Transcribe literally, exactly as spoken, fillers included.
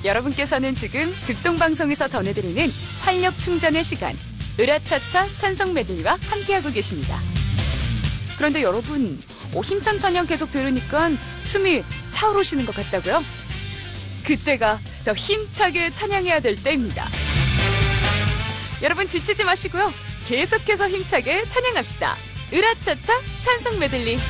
여러분께서는 지금 극동방송에서 전해드리는 활력 충전의 시간, 으라차차 찬송 메들리와 함께하고 계십니다. 그런데 여러분, 어, 힘찬 찬양 계속 들으니까 숨이 차오르시는 것 같다고요? 그때가 더 힘차게 찬양해야 될 때입니다. 여러분 지치지 마시고요. 계속해서 힘차게 찬양합시다. 으라차차 찬송 메들리.